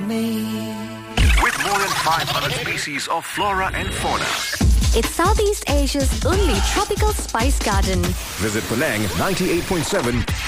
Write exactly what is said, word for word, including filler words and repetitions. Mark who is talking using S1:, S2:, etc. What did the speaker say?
S1: me.
S2: With more than five hundred species of flora and fauna.
S3: It's Southeast Asia's only tropical spice garden.
S2: Visit Penang ninety-eight point seven